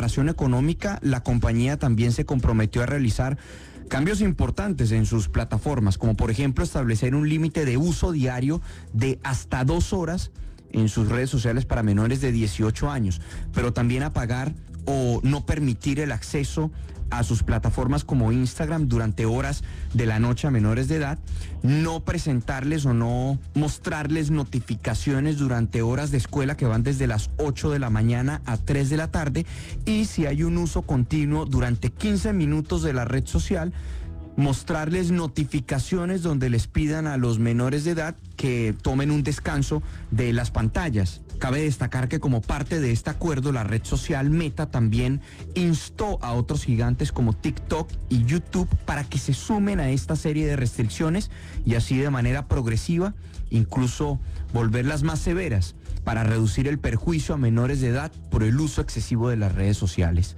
reparación económica, la compañía también se comprometió a realizar cambios importantes en sus plataformas, como por ejemplo establecer un límite de uso diario de hasta 2 horas en sus redes sociales para menores de 18 años, pero también apagar o no permitir el acceso a sus plataformas como Instagram durante horas de la noche a menores de edad, no presentarles o no mostrarles notificaciones durante horas de escuela que van desde las 8 de la mañana a 3 de la tarde, y si hay un uso continuo durante 15 minutos de la red social, mostrarles notificaciones donde les pidan a los menores de edad que tomen un descanso de las pantallas. Cabe destacar que como parte de este acuerdo, la red social Meta también instó a otros gigantes como TikTok y YouTube para que se sumen a esta serie de restricciones y así de manera progresiva, incluso volverlas más severas para reducir el perjuicio a menores de edad por el uso excesivo de las redes sociales.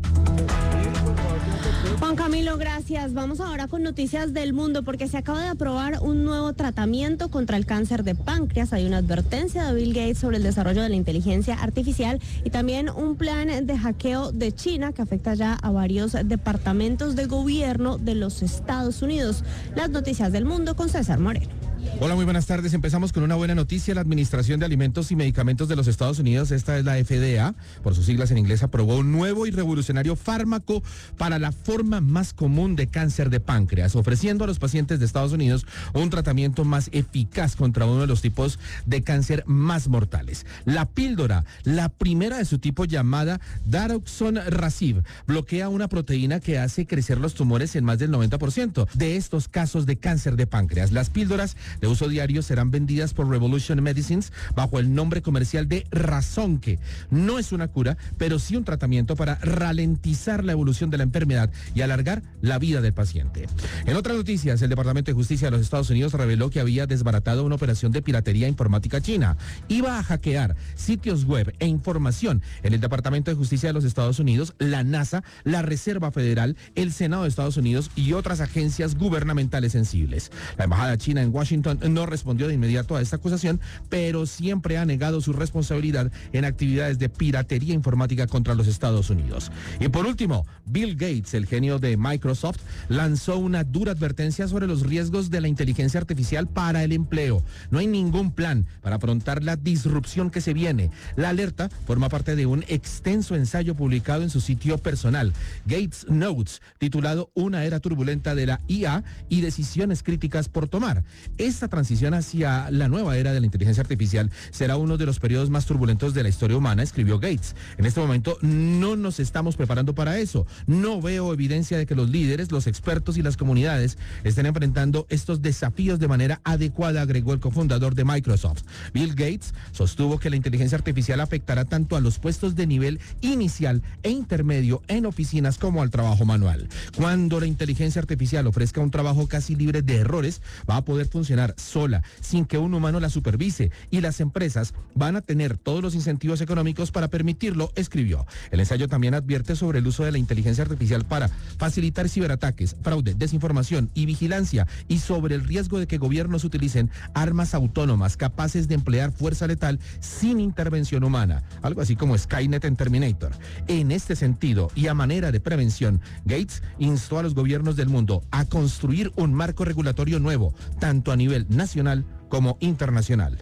Juan Camilo, gracias. Vamos ahora con noticias del mundo porque se acaba de aprobar un nuevo tratamiento contra el cáncer de páncreas. Hay una advertencia de Bill Gates sobre el desarrollo de la inteligencia artificial y también un plan de hackeo de China que afecta ya a varios departamentos de gobierno de los Estados Unidos. Las noticias del mundo con César Moreno. Hola, muy buenas tardes. Empezamos con una buena noticia. La Administración de Alimentos y Medicamentos de los Estados Unidos, esta es la FDA, por sus siglas en inglés, aprobó un nuevo y revolucionario fármaco para la forma más común de cáncer de páncreas, ofreciendo a los pacientes de Estados Unidos un tratamiento más eficaz contra uno de los tipos de cáncer más mortales. La píldora, la primera de su tipo llamada Daraxonrasib, bloquea una proteína que hace crecer los tumores en más del 90% de estos casos de cáncer de páncreas. Las píldoras de uso diario serán vendidas por Revolution Medicines bajo el nombre comercial de Razonque. No es una cura, pero sí un tratamiento para ralentizar la evolución de la enfermedad y alargar la vida del paciente. En otras noticias, el Departamento de Justicia de los Estados Unidos reveló que había desbaratado una operación de piratería informática china. Iba a hackear sitios web e información en el Departamento de Justicia de los Estados Unidos, la NASA, la Reserva Federal, el Senado de Estados Unidos y otras agencias gubernamentales sensibles. La embajada china en Washington no respondió de inmediato a esta acusación, pero siempre ha negado su responsabilidad en actividades de piratería informática contra los Estados Unidos. Y por último, Bill Gates, el genio de Microsoft, lanzó una dura advertencia sobre los riesgos de la inteligencia artificial para el empleo. No hay ningún plan para afrontar la disrupción que se viene. La alerta forma parte de un extenso ensayo publicado en su sitio personal, Gates Notes, titulado Una era turbulenta de la IA y decisiones críticas por tomar. Esta transición hacia la nueva era de la inteligencia artificial será uno de los periodos más turbulentos de la historia humana, escribió Gates. En este momento no nos estamos preparando para eso. No veo evidencia de que los líderes, los expertos y las comunidades estén enfrentando estos desafíos de manera adecuada, agregó el cofundador de Microsoft. Bill Gates sostuvo que la inteligencia artificial afectará tanto a los puestos de nivel inicial e intermedio en oficinas como al trabajo manual. Cuando la inteligencia artificial ofrezca un trabajo casi libre de errores, va a poder funcionar sola, sin que un humano la supervise, y las empresas van a tener todos los incentivos económicos para permitirlo, escribió. El ensayo también advierte sobre el uso de la inteligencia artificial para facilitar ciberataques, fraude, desinformación y vigilancia, y sobre el riesgo de que gobiernos utilicen armas autónomas capaces de emplear fuerza letal sin intervención humana, algo así como Skynet en Terminator. En este sentido, y a manera de prevención, Gates instó a los gobiernos del mundo a construir un marco regulatorio nuevo, tanto a nivel nacional como internacional.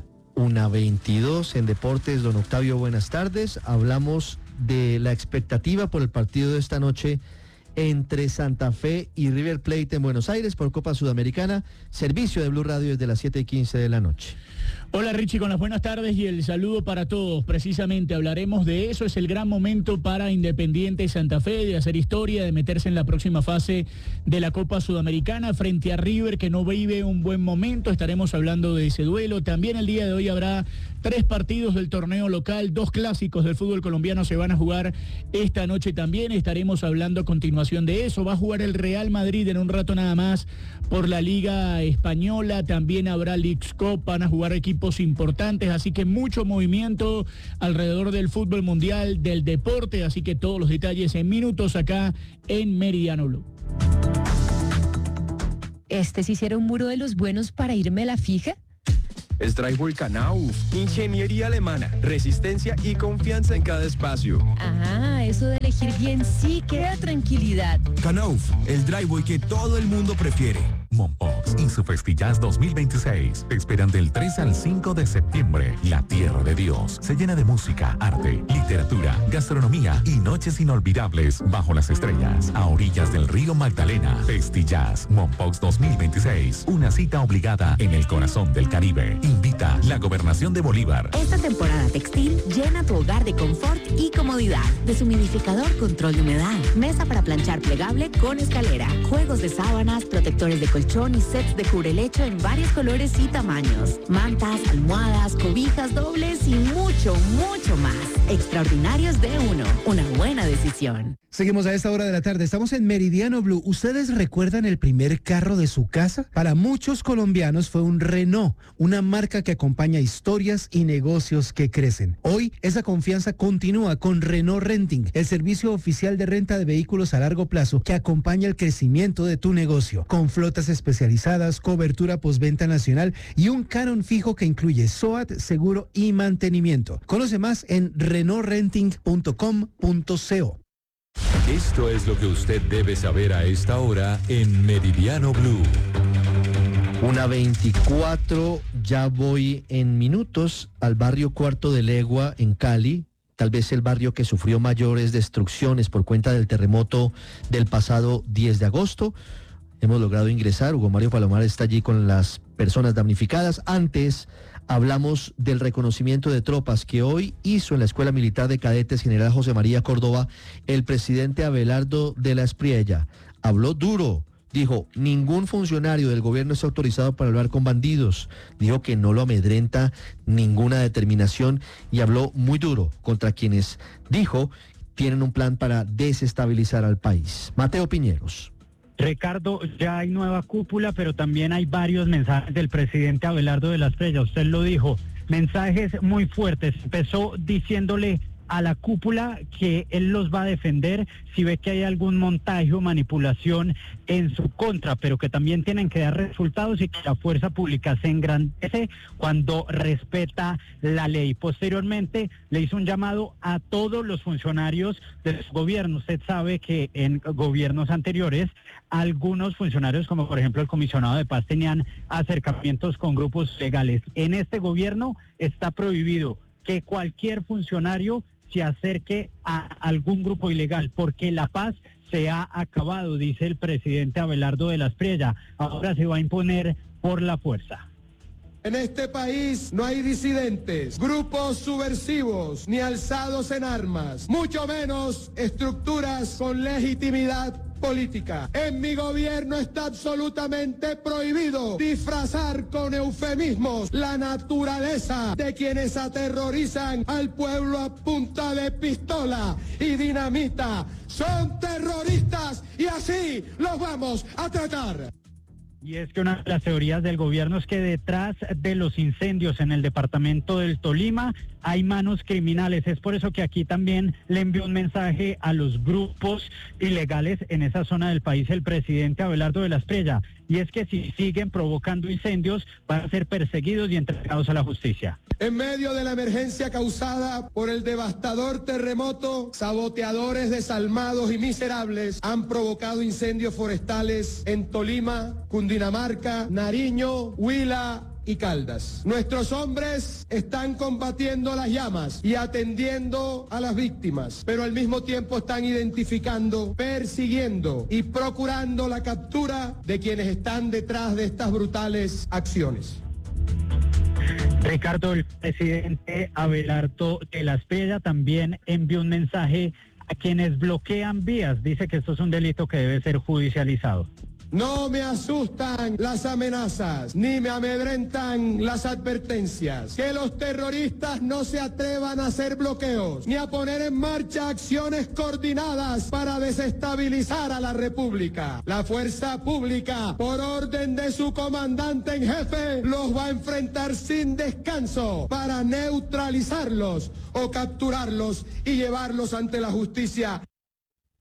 1:22 en Deportes. Don Octavio, buenas tardes. Hablamos de la expectativa por el partido de esta noche entre Santa Fe y River Plate en Buenos Aires por Copa Sudamericana. Servicio de Blue Radio desde las 7:15 de la noche. Hola Richie, con las buenas tardes y el saludo para todos. Precisamente hablaremos de eso. Es el gran momento para Independiente Santa Fe de hacer historia, de meterse en la próxima fase de la Copa Sudamericana frente a River, que no vive un buen momento. Estaremos hablando de ese duelo. También el día de hoy habrá 3 partidos del torneo local, 2 clásicos del fútbol colombiano se van a jugar esta noche también. Estaremos hablando a continuación de eso. Va a jugar el Real Madrid en un rato nada más por la Liga Española. También habrá Leagues Cup, van a jugar equipos importantes, así que mucho movimiento alrededor del fútbol mundial, del deporte, así que todos los detalles en minutos acá en Meridiano Blue. ¿Sí será un muro de los buenos para irme a la fija? Strike Vulcanauf, ingeniería alemana, resistencia y confianza en cada espacio. Eso de elegir elegir bien sí que da tranquilidad. Knauf, el driveway que todo el mundo prefiere. Mompox y su Festillas 2026 te esperan del 3 al 5 de septiembre. La Tierra de Dios se llena de música, arte, literatura, gastronomía y noches inolvidables bajo las estrellas a orillas del río Magdalena. Festillas Mompox 2026, una cita obligada en el corazón del Caribe. Invita la Gobernación de Bolívar. Esta temporada textil llena tu hogar de confort y comodidad. Deshumidificador, control de humedad, mesa para planchar plegable con escalera, juegos de sábanas, protectores de colchón y sets de cubrelecho en varios colores y tamaños, mantas, almohadas, cobijas dobles y mucho, mucho más. Extraordinarios de uno, una buena decisión. Seguimos a esta hora de la tarde, estamos en Meridiano Blue. ¿Ustedes recuerdan el primer carro de su casa? Para muchos colombianos fue un Renault, una marca que acompaña historias y negocios que crecen. Hoy esa confianza continúa con Renault Renting, el servicio oficial de renta de vehículos a largo plazo que acompaña el crecimiento de tu negocio, con flotas especializadas, cobertura postventa nacional y un canon fijo que incluye SOAT, seguro y mantenimiento. Conoce más en renaultrenting.com.co. Esto es lo que usted debe saber a esta hora en Meridiano Blue. 1:24, ya voy en minutos al barrio Cuarto de Legua en Cali, tal vez el barrio que sufrió mayores destrucciones por cuenta del terremoto del pasado 10 de agosto. Hemos logrado ingresar, Hugo Mario Palomar está allí con las personas damnificadas. Antes hablamos del reconocimiento de tropas que hoy hizo en la Escuela Militar de Cadetes General José María Córdoba el presidente Abelardo de la Espriella. Habló duro, dijo, ningún funcionario del gobierno es autorizado para hablar con bandidos. Dijo que no lo amedrenta ninguna determinación y habló muy duro contra quienes, dijo, tienen un plan para desestabilizar al país. Mateo Piñeros. Ricardo, ya hay nueva cúpula, pero también hay varios mensajes del presidente Abelardo de la Espriella. Usted lo dijo, mensajes muy fuertes. Empezó diciéndole a la cúpula que él los va a defender si ve que hay algún montaje o manipulación en su contra, pero que también tienen que dar resultados y que la fuerza pública se engrandece cuando respeta la ley. Posteriormente le hizo un llamado a todos los funcionarios del gobierno. Usted sabe que en gobiernos anteriores algunos funcionarios, como por ejemplo el comisionado de paz, tenían acercamientos con grupos legales. En este gobierno está prohibido que cualquier funcionario se acerque a algún grupo ilegal, porque la paz se ha acabado, dice el presidente Abelardo de la Espriella. Ahora se va a imponer por la fuerza. En este país no hay disidentes, grupos subversivos, ni alzados en armas, mucho menos estructuras con legitimidad política. En mi gobierno está absolutamente prohibido disfrazar con eufemismos la naturaleza de quienes aterrorizan al pueblo a punta de pistola y dinamita. Son terroristas y así los vamos a tratar. Y es que una de las teorías del gobierno es que detrás de los incendios en el departamento del Tolima hay manos criminales. Es por eso que aquí también le envió un mensaje a los grupos ilegales en esa zona del país el presidente Abelardo de la Espriella. Y es que si siguen provocando incendios van a ser perseguidos y entregados a la justicia. En medio de la emergencia causada por el devastador terremoto, saboteadores desalmados y miserables han provocado incendios forestales en Tolima, Cundinamarca, Nariño, Huila y Caldas. Nuestros hombres están combatiendo las llamas y atendiendo a las víctimas, pero al mismo tiempo están identificando, persiguiendo y procurando la captura de quienes están detrás de estas brutales acciones. Ricardo, el presidente Abelardo de la Espriella también envió un mensaje a quienes bloquean vías. Dice que esto es un delito que debe ser judicializado. No me asustan las amenazas, ni me amedrentan las advertencias. Que los terroristas no se atrevan a hacer bloqueos, ni a poner en marcha acciones coordinadas para desestabilizar a la República. La fuerza pública, por orden de su comandante en jefe, los va a enfrentar sin descanso para neutralizarlos o capturarlos y llevarlos ante la justicia.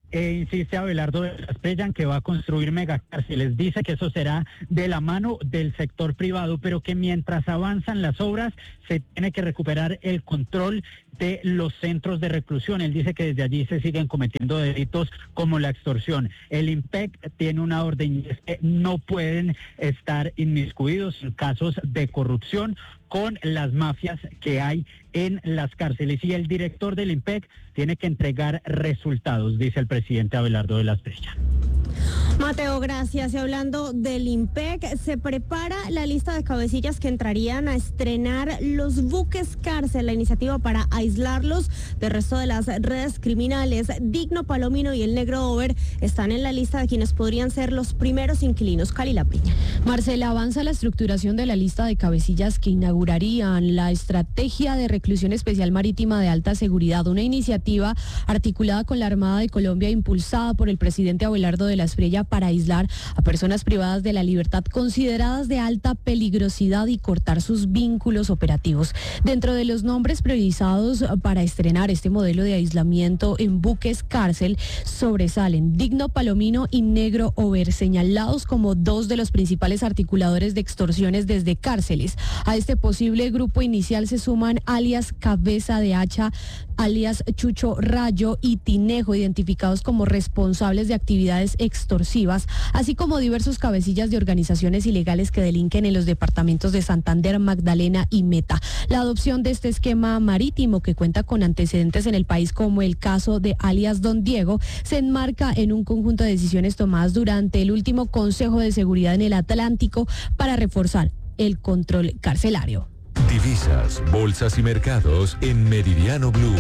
Insiste Abelardo de la Espriella en que va a construir megacárceles. Dice que eso será de la mano del sector privado, pero que mientras avanzan las obras se tiene que recuperar el control de los centros de reclusión. Él dice que desde allí se siguen cometiendo delitos como la extorsión. El IMPEC tiene una orden y es que no pueden estar inmiscuidos en casos de corrupción con las mafias que hay en las cárceles. Y el director del IMPEC tiene que entregar resultados, dice el presidente Abelardo de la Espriella. Mateo, gracias. Y hablando del IMPEC, se prepara la lista de cabecillas que entrarían a estrenar los buques cárcel, la iniciativa para aislarlos del resto de las redes criminales. Digno Palomino y el Negro Over están en la lista de quienes podrían ser los primeros inquilinos. Calila Piña. Marcela, avanza la estructuración de la lista de cabecillas que inaugurarían la estrategia de reclusión especial marítima de alta seguridad, una iniciativa articulada con la Armada de Colombia, impulsada por el presidente Abelardo de la Espriella, para aislar a personas privadas de la libertad consideradas de alta peligrosidad y cortar sus vínculos operativos. Dentro de los nombres priorizados para estrenar este modelo de aislamiento en buques cárcel sobresalen Digno Palomino y Negro Over, señalados como dos de los principales articuladores de extorsiones desde cárceles. A este posible grupo inicial se suman alias Cabeza de Hacha, alias Chucho Rayo y Tinejo, identificados como responsables de actividades extorsivas, así como diversos cabecillas de organizaciones ilegales que delinquen en los departamentos de Santander, Magdalena y Meta. La adopción de este esquema marítimo, que cuenta con antecedentes en el país como el caso de alias Don Diego, se enmarca en un conjunto de decisiones tomadas durante el último Consejo de Seguridad en el Atlántico para reforzar el control carcelario. Divisas, bolsas y mercados en Meridiano Blue.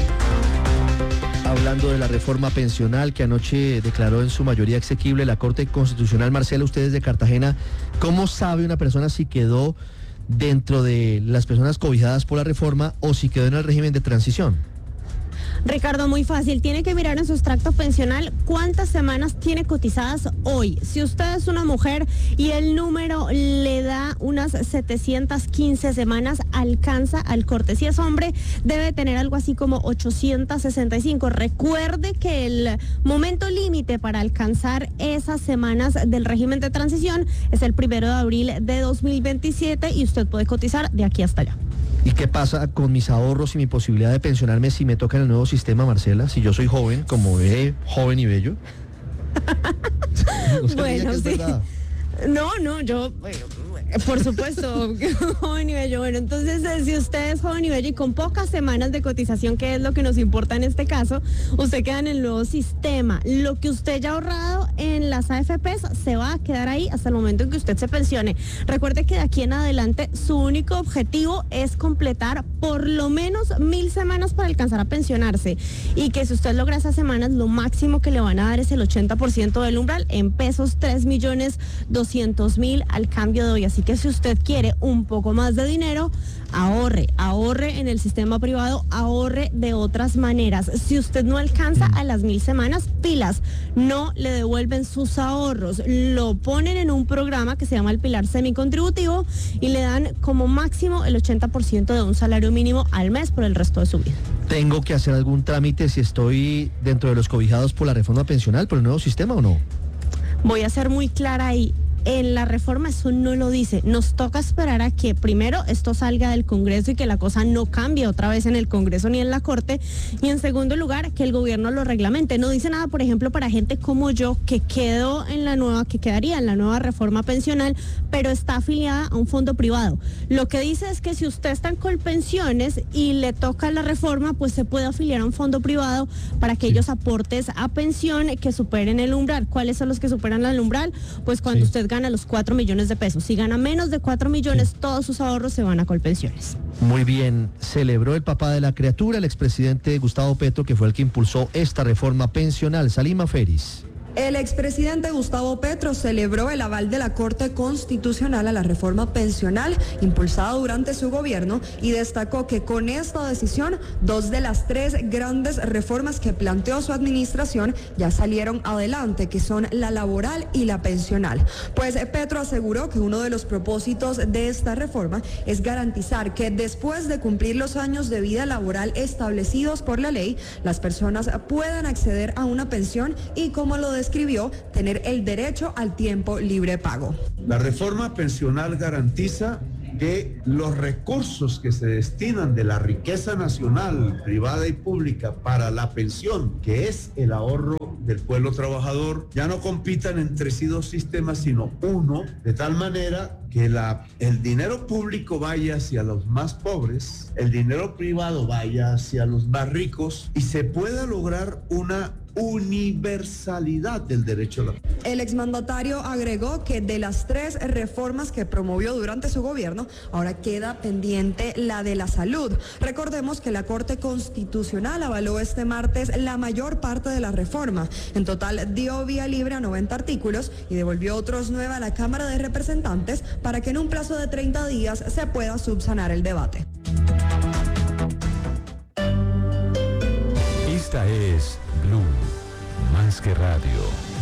Hablando de la reforma pensional que anoche declaró en su mayoría exequible la Corte Constitucional, Marcela, ustedes de Cartagena, ¿cómo sabe una persona si quedó dentro de las personas cobijadas por la reforma o si quedó en el régimen de transición? Ricardo, muy fácil. Tiene que mirar en su extracto pensional cuántas semanas tiene cotizadas hoy. Si usted es una mujer y el número le da unas 715 semanas, alcanza al corte. Si es hombre, debe tener algo así como 865. Recuerde que el momento límite para alcanzar esas semanas del régimen de transición es el 1 de abril de 2027 y usted puede cotizar de aquí hasta allá. ¿Y qué pasa con mis ahorros y mi posibilidad de pensionarme si me toca en el nuevo sistema, Marcela? Si yo soy joven, como joven y bello. No bueno, sí. No, yo, por supuesto, joven y bello. Bueno, entonces, si usted es joven y bello y con pocas semanas de cotización, que es lo que nos importa en este caso, usted queda en el nuevo sistema. Lo que usted ya ha ahorrado en las AFPs se va a quedar ahí hasta el momento en que usted se pensione. Recuerde que de aquí en adelante su único objetivo es completar por lo menos 1.000 semanas para alcanzar a pensionarse. Y que si usted logra esas semanas, lo máximo que le van a dar es el 80% del umbral, en pesos 3.200.000 al cambio de hoy. Así que si usted quiere un poco más de dinero, ahorre en el sistema privado, ahorre de otras maneras. Si usted no alcanza a las 1.000 semanas, pilas, no le devuelven sus ahorros, lo ponen en un programa que se llama el Pilar Semicontributivo y le dan como máximo el 80% de un salario mínimo al mes por el resto de su vida. ¿Tengo que hacer algún trámite si estoy dentro de los cobijados por la reforma pensional, por el nuevo sistema o no? Voy a ser muy clara ahí. En la reforma eso no lo dice. Nos toca esperar a que primero esto salga del Congreso y que la cosa no cambie otra vez en el Congreso ni en la Corte. Y en segundo lugar, que el gobierno lo reglamente. No dice nada, por ejemplo, para gente como yo que quedaría en la nueva reforma pensional, pero está afiliada a un fondo privado. Lo que dice es que si usted está en Colpensiones y le toca la reforma, pues se puede afiliar a un fondo privado para aquellos aportes a pensión que superen el umbral. ¿Cuáles son los que superan el umbral? Pues cuando usted gana los 4 millones de pesos. Si gana menos de 4 millones, todos sus ahorros se van a Colpensiones. Muy bien. Celebró el papá de la criatura, el expresidente Gustavo Petro, que fue el que impulsó esta reforma pensional. Salima Feris. El expresidente Gustavo Petro celebró el aval de la Corte Constitucional a la reforma pensional impulsada durante su gobierno y destacó que con esta decisión 2 de las 3 grandes reformas que planteó su administración ya salieron adelante, que son la laboral y la pensional. Pues Petro aseguró que uno de los propósitos de esta reforma es garantizar que después de cumplir los años de vida laboral establecidos por la ley, las personas puedan acceder a una pensión y, como lo describió, tener el derecho al tiempo libre pago. La reforma pensional garantiza que los recursos que se destinan de la riqueza nacional, privada y pública para la pensión, que es el ahorro del pueblo trabajador, ya no compitan entre sí 2 sistemas, sino uno, de tal manera que el dinero público vaya hacia los más pobres, el dinero privado vaya hacia los más ricos y se pueda lograr una universalidad del derecho a la pensión. El exmandatario agregó que de las 3 reformas que promovió durante su gobierno, ahora queda pendiente la de la salud. Recordemos que la Corte Constitucional avaló este martes la mayor parte de la reforma. En total dio vía libre a 90 artículos y devolvió otros 9 a la Cámara de Representantes para que en un plazo de 30 días se pueda subsanar el debate. Esta es Blue, más que radio.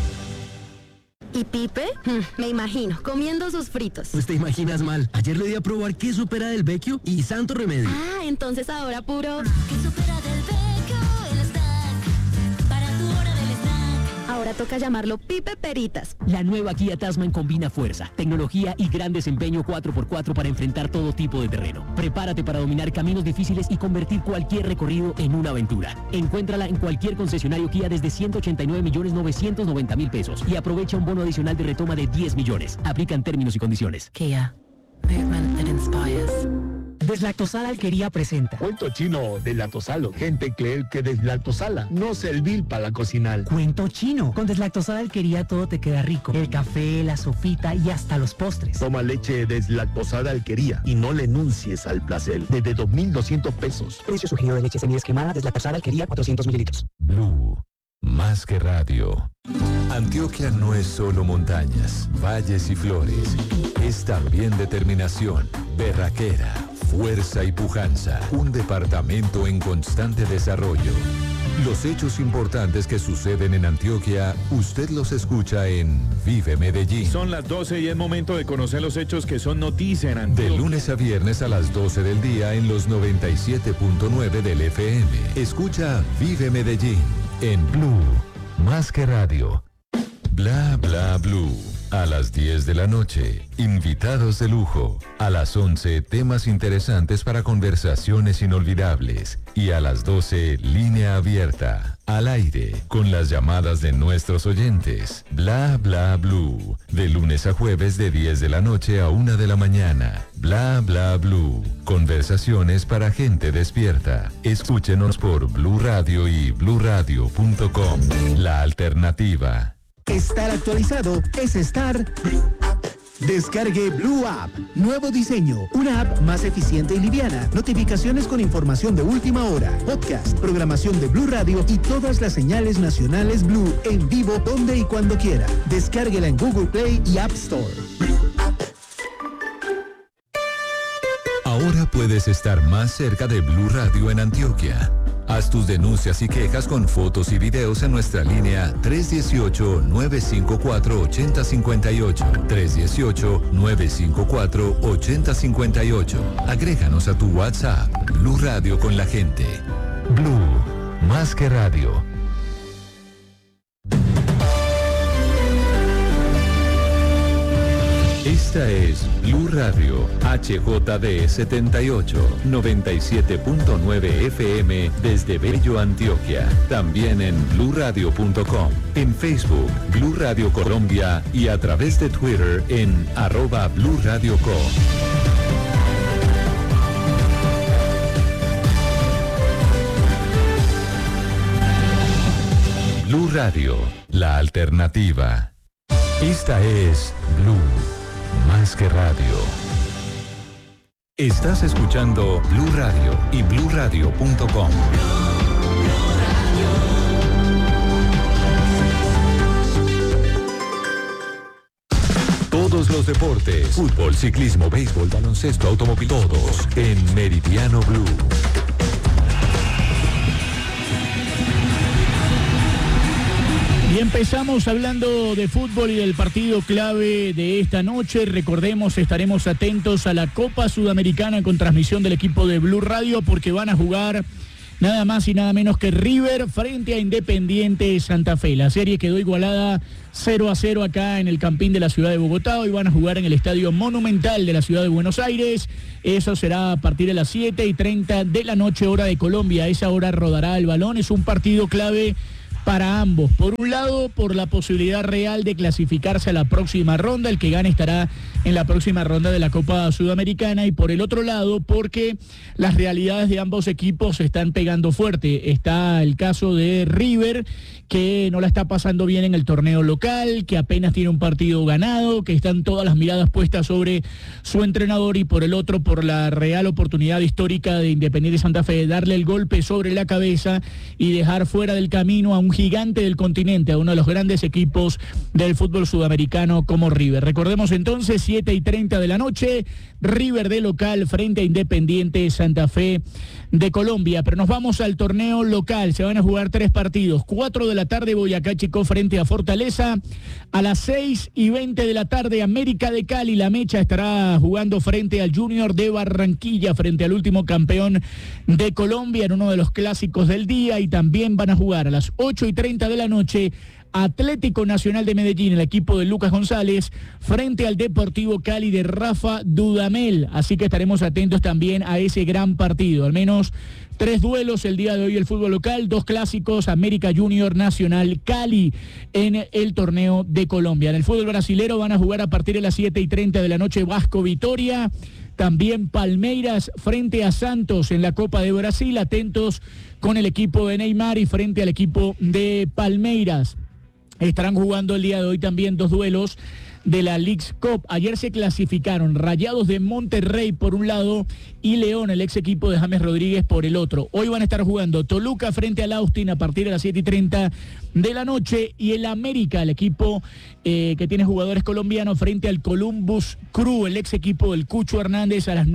¿Y Pipe? Me imagino, comiendo sus fritos. Pues te imaginas mal. Ayer le di a probar queso pera del Vecchio y santo remedio. Ah, entonces ahora puro... Queso pera del Vecchio, el snack. Para tu hora del snack. Ahora toca llamarlo Pipe Peritas. La nueva Kia Tasman combina fuerza, tecnología y gran desempeño 4x4 para enfrentar todo tipo de terreno. Prepárate para dominar caminos difíciles y convertir cualquier recorrido en una aventura. Encuéntrala en cualquier concesionario Kia desde 189.990.000 pesos y aprovecha un bono adicional de retoma de 10 millones. Aplican términos y condiciones. Kia. Movement that inspires. Deslactosada Alquería presenta Cuento chino de lactosalo. Gente cree que deslactosala no servir para cocinar. Cuento chino. Con Deslactosada Alquería todo te queda rico. El café, la sopita y hasta los postres. Toma leche deslactosada Alquería y no le enuncies al placer. Desde 2.200 pesos. Precio sugerido de leche semidescremada Deslactosada Alquería 400 mililitros. Blue, más que radio. Antioquia no es solo montañas, valles y flores. Es también determinación, berraquera, fuerza y pujanza. Un departamento en constante desarrollo. Los hechos importantes que suceden en Antioquia, usted los escucha en Vive Medellín. Son las 12 y es momento de conocer los hechos que son noticia en Antioquia. De lunes a viernes a las 12 del día en los 97.9 del FM. Escucha Vive Medellín en Blue, más que radio. Bla bla blue. A las 10 de la noche, invitados de lujo. A las 11, temas interesantes para conversaciones inolvidables. Y a las 12, línea abierta, al aire, con las llamadas de nuestros oyentes. Bla bla blue. De lunes a jueves de 10 de la noche a 1 de la mañana. Bla bla blue. Conversaciones para gente despierta. Escúchenos por Blue Radio y bluradio.com. La alternativa. Estar actualizado es estar... Descargue Blue App. Nuevo diseño. Una app más eficiente y liviana. Notificaciones con información de última hora. Podcast, programación de Blue Radio y todas las señales nacionales Blue en vivo donde y cuando quiera. Descárguela en Google Play y App Store. Ahora puedes estar más cerca de Blue Radio en Antioquia. Haz tus denuncias y quejas con fotos y videos en nuestra línea 318-954-8058. 318-954-8058. Agréganos a tu WhatsApp. Blue Radio con la gente. Blue, más que radio. Esta es Blue Radio, HJD 78, 97.9 FM desde Bello, Antioquia. También en bluradio.com, en Facebook, Blue Radio Colombia y a través de Twitter en @BlueRadioCo. Blue Radio, la alternativa. Esta es Blue. Más que radio. Estás escuchando Blue Radio y bluradio.com. los deportes. Fútbol, ciclismo, béisbol, baloncesto, automóvil, todos en Meridiano Blue. Y empezamos hablando de fútbol y del partido clave de esta noche. Recordemos, estaremos atentos a la Copa Sudamericana con transmisión del equipo de Blue Radio, porque van a jugar nada más y nada menos que River frente a Independiente Santa Fe. La serie quedó igualada 0-0 acá en el Campín de la ciudad de Bogotá. Hoy van a jugar en el Estadio Monumental de la ciudad de Buenos Aires. Eso será a partir de las 7:30 de la noche, hora de Colombia. A esa hora rodará el balón. Es un partido clave para ambos. Por un lado, por la posibilidad real de clasificarse a la próxima ronda. El que gane estará en la próxima ronda de la Copa Sudamericana. Y por el otro lado, porque las realidades de ambos equipos se están pegando fuerte. Está el caso de River, que no la está pasando bien en el torneo local, que apenas tiene un partido ganado, que están todas las miradas puestas sobre su entrenador, y por el otro, por la real oportunidad histórica de Independiente Santa Fe de darle el golpe sobre la cabeza y dejar fuera del camino a un gigante del continente, a uno de los grandes equipos del fútbol sudamericano como River. Recordemos entonces, 7:30 de la noche, River de local frente a Independiente Santa Fe de Colombia. Pero nos vamos al torneo local. Se van a jugar 3 partidos. 4 de la tarde, Boyacá Chicó frente a Fortaleza. A las 6:20 de la tarde, América de Cali, La Mecha, estará jugando frente al Junior de Barranquilla, frente al último campeón de Colombia, en uno de los clásicos del día. Y también van a jugar a las 8:30 de la noche, Atlético Nacional de Medellín, el equipo de Lucas González, frente al Deportivo Cali de Rafa Dudamel. Así que estaremos atentos también a ese gran partido. Al menos 3 duelos el día de hoy el fútbol local, 2 clásicos, América Junior, Nacional, Cali, en el torneo de Colombia. En el fútbol brasilero van a jugar a partir de las 7:30 de la noche Vasco Vitória. También Palmeiras frente a Santos en la Copa de Brasil. Atentos con el equipo de Neymar y frente al equipo de Palmeiras. Estarán jugando el día de hoy también 2 duelos de la Leagues Cup. Ayer se clasificaron Rayados de Monterrey por un lado y León, el ex equipo de James Rodríguez, por el otro. Hoy van a estar jugando Toluca frente al Austin a partir de las 7:30 de la noche, y el América, el equipo que tiene jugadores colombianos, frente al Columbus Crew, el ex equipo del Cucho Hernández, a las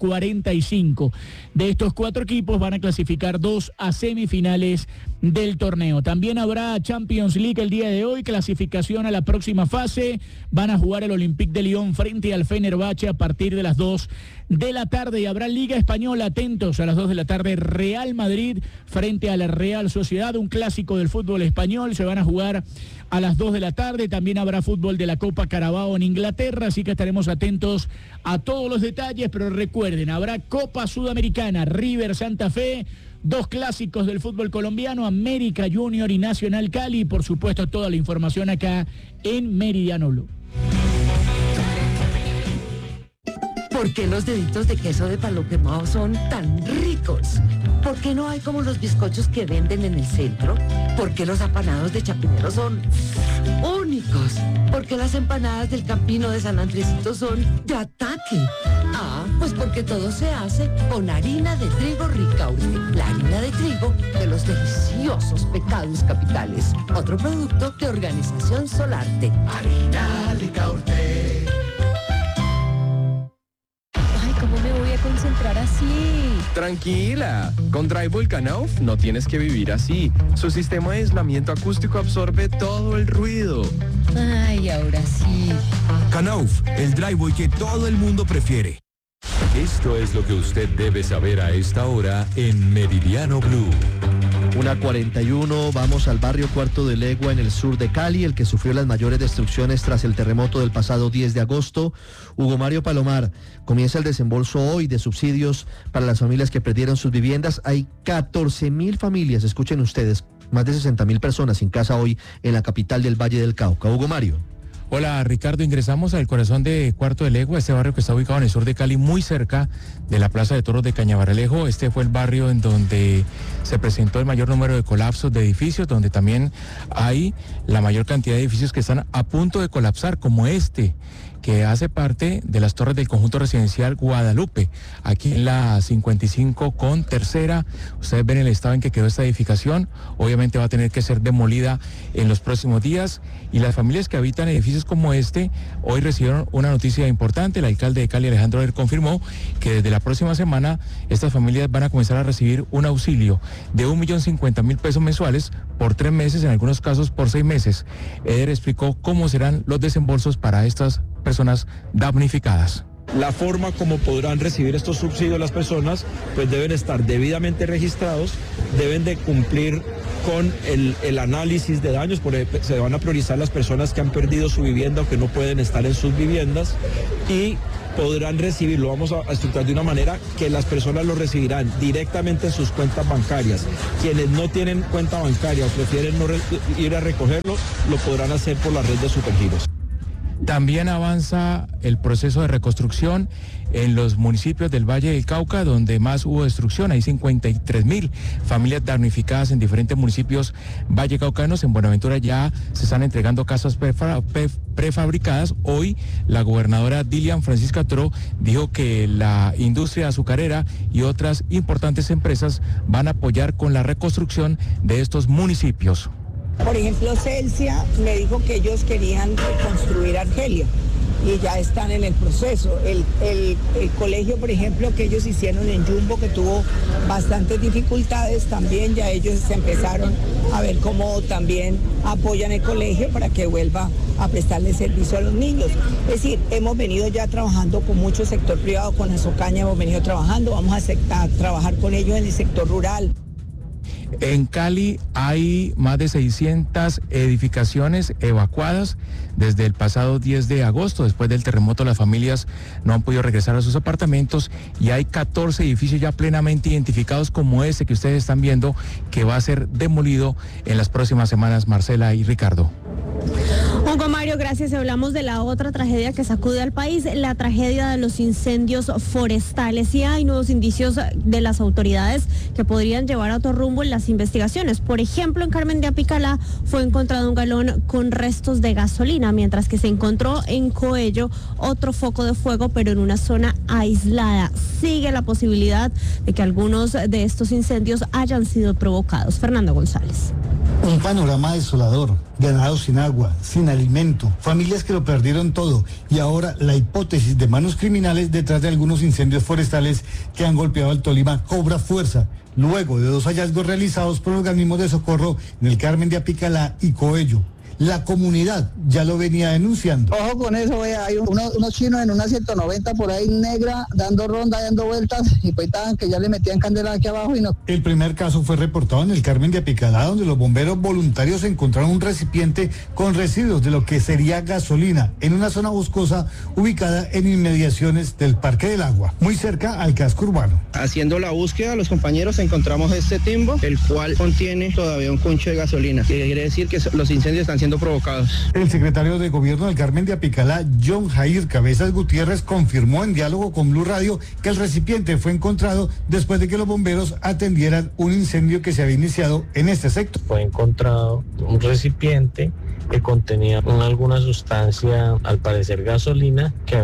9:45. De estos 4 equipos van a clasificar 2 a semifinales del torneo. También habrá Champions League el día de hoy, clasificación a la próxima fase. Van a jugar el Olympique de Lyon frente al Fenerbahce a partir de las 2 de la tarde, y habrá Liga Española. Atentos, a las 2 de la tarde, Real Madrid frente a la Real Sociedad, un clásico del fútbol español. Se van a jugar a las 2 de la tarde. También habrá fútbol de la Copa Carabao en Inglaterra, así que estaremos atentos a todos los detalles. Pero recuerden, habrá Copa Sudamericana, River Santa Fe, 2 clásicos del fútbol colombiano, América Junior y Nacional Cali, y por supuesto toda la información acá en Meridiano Blue. ¿Por qué los deditos de queso de Palo Quemado son tan ricos? ¿Por qué no hay como los bizcochos que venden en el centro? ¿Por qué los apanados de Chapinero son únicos? ¿Por qué las empanadas del Campino de San Andresito son de ataque? Ah, pues porque todo se hace con harina de trigo Ricaurte, la harina de trigo de los deliciosos pecados capitales. Otro producto de Organización Solarte. Harina Ricaurte. ¿Cómo me voy a concentrar así? Tranquila, con Drywall Knauf no tienes que vivir así. Su sistema de aislamiento acústico absorbe todo el ruido. Ay, ahora sí. Knauf, el driveway que todo el mundo prefiere. Esto es lo que usted debe saber a esta hora en Meridiano Blue. 1:41, vamos al barrio Cuarto de Legua en el sur de Cali, el que sufrió las mayores destrucciones tras el terremoto del pasado 10 de agosto. Hugo Mario Palomar, comienza el desembolso hoy de subsidios para las familias que perdieron sus viviendas. Hay 14.000 familias, escuchen ustedes, más de 60.000 personas sin casa hoy en la capital del Valle del Cauca. Hugo Mario. Hola Ricardo, ingresamos al corazón de Cuarto de Legua, este barrio que está ubicado en el sur de Cali, muy cerca de la Plaza de Toros de Cañabaralejo. Este fue el barrio en donde se presentó el mayor número de colapsos de edificios, donde también hay la mayor cantidad de edificios que están a punto de colapsar, como este, que hace parte de las torres del conjunto residencial Guadalupe, aquí en la 55 con Tercera. Ustedes ven el estado en que quedó esta edificación. Obviamente va a tener que ser demolida en los próximos días, y las familias que habitan edificios como este hoy recibieron una noticia importante. El alcalde de Cali, Alejandro Ler, confirmó que desde la próxima semana estas familias van a comenzar a recibir un auxilio de 1.050.000 pesos mensuales por 3 meses, en algunos casos por 6 meses. Eder explicó cómo serán los desembolsos para estas personas damnificadas. La forma como podrán recibir estos subsidios las personas, pues deben estar debidamente registrados, deben de cumplir con el análisis de daños, porque se van a priorizar las personas que han perdido su vivienda o que no pueden estar en sus viviendas, y podrán recibirlo. Vamos a estructurar de una manera que las personas lo recibirán directamente en sus cuentas bancarias. Quienes no tienen cuenta bancaria o prefieren no ir a recogerlo, lo podrán hacer por la red de Supergiros. También avanza el proceso de reconstrucción en los municipios del Valle del Cauca, donde más hubo destrucción. Hay 53.000 familias damnificadas en diferentes municipios vallecaucanos. En Buenaventura ya se están entregando casas prefabricadas. Hoy la gobernadora Dilian Francisca Toro dijo que la industria azucarera y otras importantes empresas van a apoyar con la reconstrucción de estos municipios. Por ejemplo, Celsia me dijo que ellos querían reconstruir Argelia y ya están en el proceso. El colegio, por ejemplo, que ellos hicieron en Jumbo, que tuvo bastantes dificultades, también ya ellos se empezaron a ver cómo también apoyan el colegio para que vuelva a prestarle servicio a los niños. Es decir, hemos venido ya trabajando con mucho sector privado, con Azocaña hemos venido trabajando, vamos a trabajar con ellos en el sector rural. En Cali hay más de 600 edificaciones evacuadas desde el pasado 10 de agosto. Después del terremoto, las familias no han podido regresar a sus apartamentos, y hay 14 edificios ya plenamente identificados como este que ustedes están viendo, que va a ser demolido en las próximas semanas. Marcela y Ricardo. Hugo Mario, gracias. Hablamos de la otra tragedia que sacude al país, la tragedia de los incendios forestales. Y hay nuevos indicios de las autoridades que podrían llevar a otro rumbo en las investigaciones. Por ejemplo, en Carmen de Apicalá fue encontrado un galón con restos de gasolina, mientras que se encontró en Coello otro foco de fuego, pero en una zona aislada. Sigue la posibilidad de que algunos de estos incendios hayan sido provocados. Fernando González. Un panorama desolador, ganado sin agua, sin alimento, familias que lo perdieron todo, y ahora la hipótesis de manos criminales detrás de algunos incendios forestales que han golpeado al Tolima cobra fuerza, luego de 2 hallazgos realizados por organismos de socorro en el Carmen de Apicalá y Coello. La comunidad ya lo venía denunciando. Ojo con eso, vea, hay unos chinos en una 190 por ahí negra, dando ronda, dando vueltas, y pues estaban que ya le metían candela aquí abajo y no. El primer caso fue reportado en el Carmen de Apicalá, donde los bomberos voluntarios encontraron un recipiente con residuos de lo que sería gasolina en una zona boscosa ubicada en inmediaciones del Parque del Agua, muy cerca al casco urbano. Haciendo la búsqueda, los compañeros encontramos este timbo, el cual contiene todavía un concho de gasolina, que quiere decir que los incendios están siendo provocados. El secretario de Gobierno del Carmen de Apicalá, John Jair Cabezas Gutiérrez, confirmó en diálogo con Blue Radio que el recipiente fue encontrado después de que los bomberos atendieran un incendio que se había iniciado en este sector. Fue encontrado un recipiente que contenía alguna sustancia, al parecer gasolina, que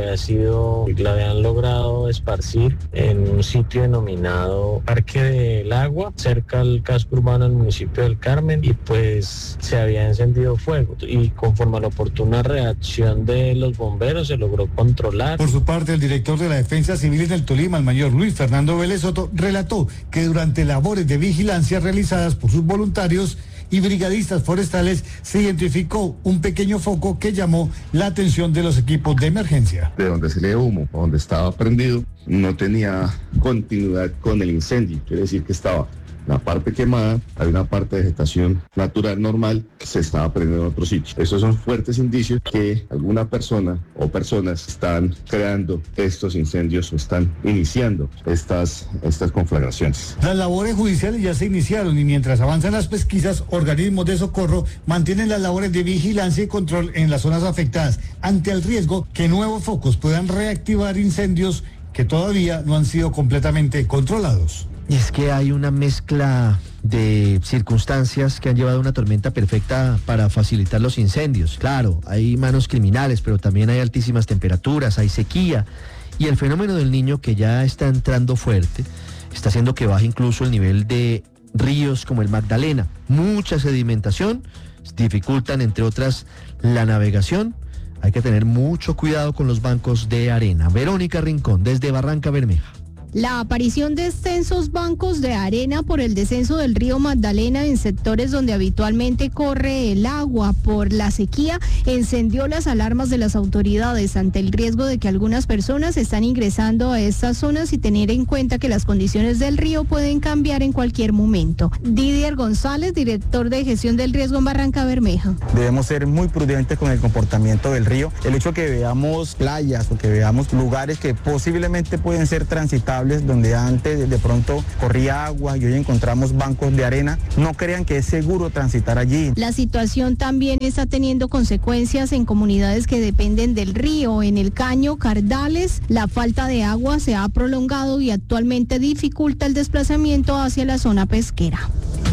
la habían logrado esparcir en un sitio denominado Parque del Agua, cerca al casco urbano del municipio del Carmen, y pues se había encendido fuego, y conforme a la oportuna reacción de los bomberos se logró controlar. Por su parte, el director de la Defensa Civil en el Tolima, el mayor Luis Fernando Vélez Soto, relató que durante labores de vigilancia realizadas por sus voluntarios y brigadistas forestales se identificó un pequeño foco que llamó la atención de los equipos de emergencia. De donde se lee humo, donde estaba prendido, no tenía continuidad con el incendio, quiere decir que estaba la parte quemada, hay una parte de vegetación natural normal que se estaba prendiendo en otro sitio. Esos son fuertes indicios que alguna persona o personas están creando estos incendios o están iniciando estas conflagraciones. Las labores judiciales ya se iniciaron, y mientras avanzan las pesquisas, organismos de socorro mantienen las labores de vigilancia y control en las zonas afectadas ante el riesgo que nuevos focos puedan reactivar incendios que todavía no han sido completamente controlados. Y es que hay una mezcla de circunstancias que han llevado a una tormenta perfecta para facilitar los incendios. Claro, hay manos criminales, pero también hay altísimas temperaturas, hay sequía. Y el fenómeno del Niño, que ya está entrando fuerte, está haciendo que baje incluso el nivel de ríos como el Magdalena. Mucha sedimentación dificultan, entre otras, la navegación. Hay que tener mucho cuidado con los bancos de arena. Verónica Rincón, desde Barranca Bermeja. La aparición de extensos bancos de arena por el descenso del río Magdalena en sectores donde habitualmente corre el agua por la sequía encendió las alarmas de las autoridades ante el riesgo de que algunas personas están ingresando a estas zonas y tener en cuenta que las condiciones del río pueden cambiar en cualquier momento. Didier González, director de gestión del riesgo en Barranca Bermeja. Debemos ser muy prudentes con el comportamiento del río. El hecho que veamos playas o que veamos lugares que posiblemente pueden ser transitables, donde antes de pronto corría agua y hoy encontramos bancos de arena, no crean que es seguro transitar allí. La situación también está teniendo consecuencias en comunidades que dependen del río. En el Caño, Cardales, la falta de agua se ha prolongado y actualmente dificulta el desplazamiento hacia la zona pesquera.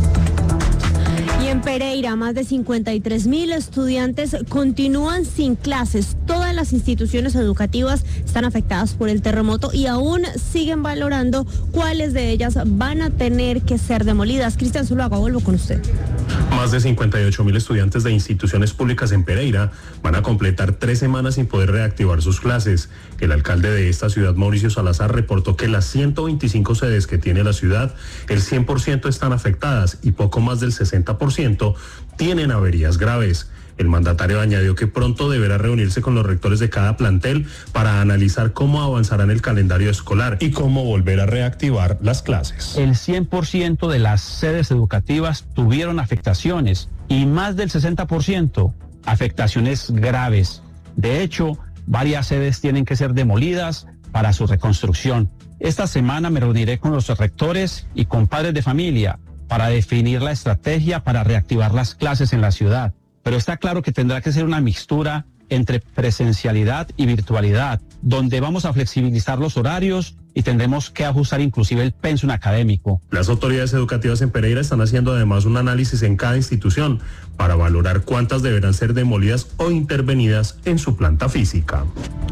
Y en Pereira, más de 53.000 estudiantes continúan sin clases. Todas las instituciones educativas están afectadas por el terremoto y aún siguen valorando cuáles de ellas van a tener que ser demolidas. Cristian Zuluaga, vuelvo con usted. Más de 58.000 estudiantes de instituciones públicas en Pereira van a completar 3 semanas sin poder reactivar sus clases. El alcalde de esta ciudad, Mauricio Salazar, reportó que las 125 sedes que tiene la ciudad, el 100% están afectadas y poco más del 60% tienen averías graves. El mandatario añadió que pronto deberá reunirse con los rectores de cada plantel para analizar cómo avanzará en el calendario escolar y cómo volver a reactivar las clases. El 100% de las sedes educativas tuvieron afectaciones y más del 60% afectaciones graves. De hecho, varias sedes tienen que ser demolidas para su reconstrucción. Esta semana me reuniré con los rectores y con padres de familia para definir la estrategia para reactivar las clases en la ciudad. Pero está claro que tendrá que ser una mixtura entre presencialidad y virtualidad, donde vamos a flexibilizar los horarios y tendremos que ajustar inclusive el pensum académico. Las autoridades educativas en Pereira están haciendo además un análisis en cada institución para valorar cuántas deberán ser demolidas o intervenidas en su planta física.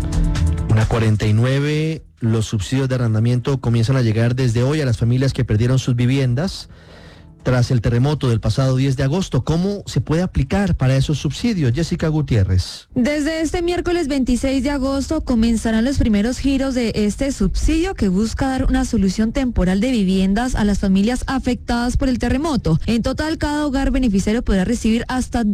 1:49, los subsidios de arrendamiento comienzan a llegar desde hoy a las familias que perdieron sus viviendas tras el terremoto del pasado 10 de agosto. ¿Cómo se puede aplicar para esos subsidios? Jessica Gutiérrez. Desde este miércoles 26 de agosto comenzarán los primeros giros de este subsidio que busca dar una solución temporal de viviendas a las familias afectadas por el terremoto. En total, cada hogar beneficiario podrá recibir hasta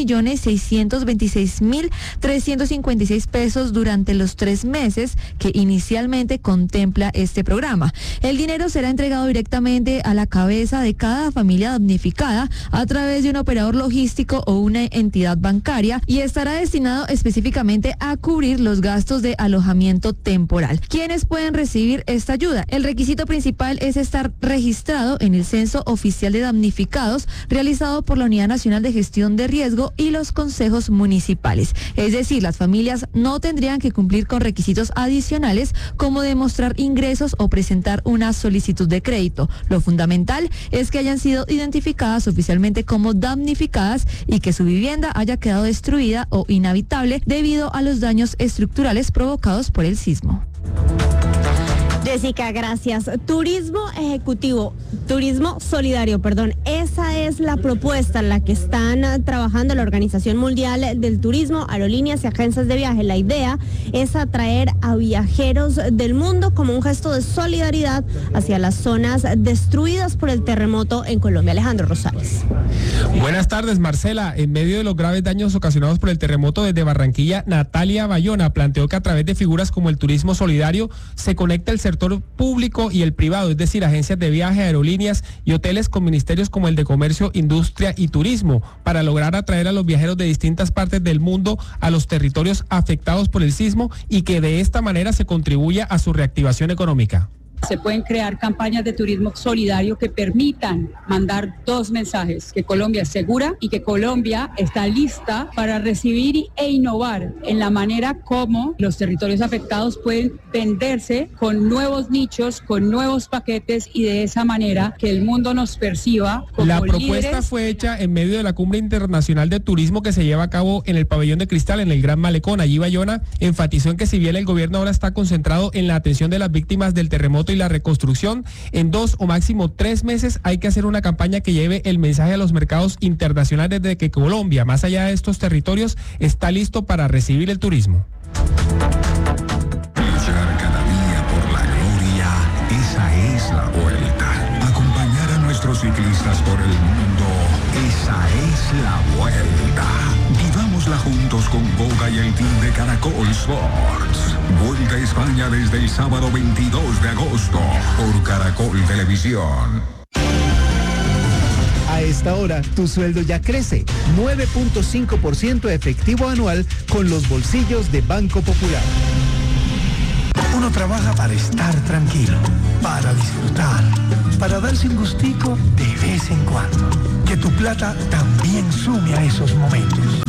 2.626.356 pesos durante los 3 meses que inicialmente contempla este programa. El dinero será entregado directamente a la cabeza de cada familia damnificada a través de un operador logístico o una entidad bancaria y estará destinado específicamente a cubrir los gastos de alojamiento temporal. ¿Quiénes pueden recibir esta ayuda? El requisito principal es estar registrado en el Censo Oficial de Damnificados realizado por la Unidad Nacional de Gestión de Riesgo y los consejos municipales. Es decir, las familias no tendrían que cumplir con requisitos adicionales como demostrar ingresos o presentar una solicitud de crédito. Lo fundamental es que hayan sido identificadas oficialmente como damnificadas y que su vivienda haya quedado destruida o inhabitable debido a los daños estructurales provocados por el sismo. Jessica, gracias. Turismo solidario, esa es la propuesta en la que están trabajando la Organización Mundial del Turismo, aerolíneas y agencias de viaje. La idea es atraer a viajeros del mundo como un gesto de solidaridad hacia las zonas destruidas por el terremoto en Colombia. Alejandro Rosales. Buenas tardes, Marcela. En medio de los graves daños ocasionados por el terremoto desde Barranquilla, Natalia Bayona planteó que a través de figuras como el turismo solidario se conecta el sector público y el privado, es decir, agencias de viaje, aerolíneas y hoteles con ministerios como el de Comercio, Industria y Turismo, para lograr atraer a los viajeros de distintas partes del mundo a los territorios afectados por el sismo y que de esta manera se contribuya a su reactivación económica. Se pueden crear campañas de turismo solidario que permitan mandar dos mensajes: que Colombia es segura y que Colombia está lista para recibir e innovar en la manera como los territorios afectados pueden venderse con nuevos nichos, con nuevos paquetes, y de esa manera que el mundo nos perciba como La propuesta líderes. fue hecha en medio de la Cumbre Internacional de Turismo que se lleva a cabo en el Pabellón de Cristal, en el Gran Malecón. Allí Bayona enfatizó en que si bien el gobierno ahora está concentrado en la atención de las víctimas del terremoto y la reconstrucción, en 2 o máximo 3 meses hay que hacer una campaña que lleve el mensaje a los mercados internacionales de que Colombia, más allá de estos territorios, está listo para recibir el turismo. Luchar cada día por la gloria, esa es la vuelta. Acompañar a nuestros ciclistas por el mundo, esa es la vuelta. Vivámosla juntos con Boga y el team de Caracol Sports. Vuelta a España desde el sábado 22 de agosto por Caracol Televisión. A esta hora, tu sueldo ya crece, 9.5% efectivo anual con los bolsillos de Banco Popular. Uno trabaja para estar tranquilo, para disfrutar, para darse un gustico de vez en cuando. Que tu plata también sume a esos momentos.